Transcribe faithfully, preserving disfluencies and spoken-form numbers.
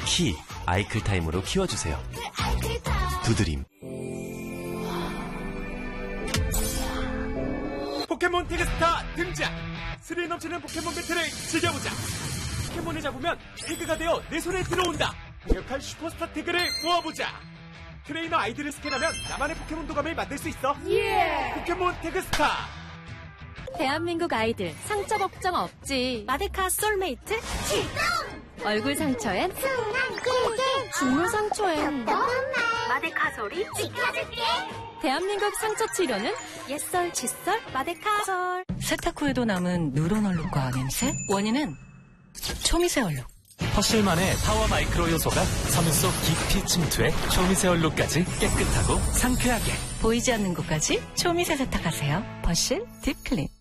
키 아이클타임으로 키워주세요. 두드림. 포켓몬 태그스타 등장! 스릴 넘치는 포켓몬 배틀을 즐겨보자! 포켓몬을 잡으면 태그가 되어 내 손에 들어온다! 강력한 슈퍼스타 태그를 모아보자! 트레이너 아이디를 스캔하면 나만의 포켓몬 도감을 만들 수 있어! 예! 포켓몬 태그스타! 대한민국 아이들 상처 걱정 없지. 마데카 솔메이트 출동! 얼굴 상처엔 순한 꿀꿀, 죽물 상처엔 마데카 소리 지켜줄게. 대한민국 상처 치료는 옛설 칫솔 마데카솔. 세탁 후에도 남은 누런 얼룩과 냄새? 원인은 초미세 얼룩. 퍼실만의 파워 마이크로 요소가 섬유 속 깊이 침투해 초미세 얼룩까지 깨끗하고 상쾌하게. 보이지 않는 곳까지 초미세 세탁하세요. 퍼실 딥클린.